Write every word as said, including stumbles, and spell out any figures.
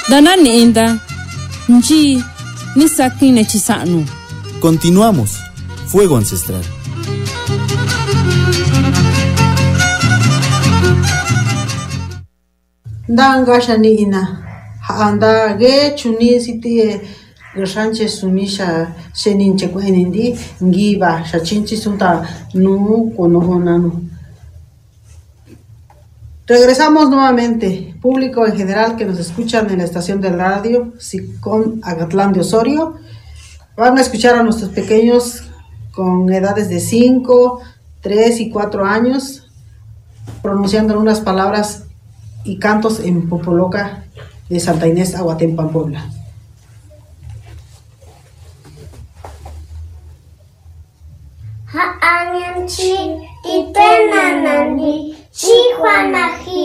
Danani inda, nji, ni sakine chisanu. Continuamos. Fuego ancestral. Danga shani ina. Anda ge chuni siti Sánchez sunisha sheninche kwenindi ngiba shachinchi sunta nu konohonanu. Regresamos nuevamente, público en general que nos escuchan en la estación de radio SICOM Agatlán de Osorio. Van a escuchar a nuestros pequeños con edades de cinco, tres y cuatro años pronunciando unas palabras y cantos en Popoloca de Santa Inés, Aguatempan, Puebla. Ha anyanchi, tipenanandi, chihuanaji.